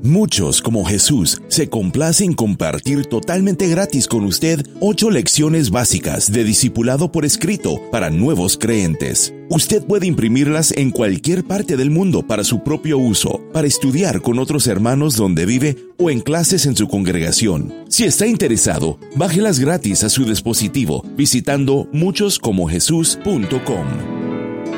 Muchos, como Jesús, se complacen en compartir totalmente gratis con usted 8 lecciones básicas de discipulado por escrito para nuevos creyentes. Usted puede imprimirlas en cualquier parte del mundo para su propio uso, para estudiar con otros hermanos donde vive o en clases en su congregación. Si está interesado, bájelas gratis a su dispositivo visitando muchoscomojesus.com.